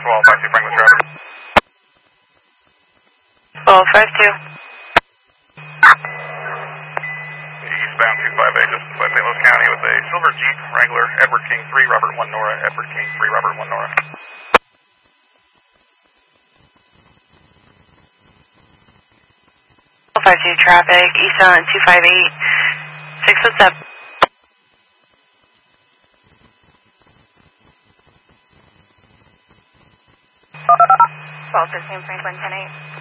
1252 Franklin traffic. 1252. Eastbound 258, just by St. Louis County with a silver Jeep Wrangler, Edward King 3, Robert 1 Nora, Edward King 3, Robert 1 Nora. 1252 traffic, eastbound 258, 607. 1215 Franklin 108.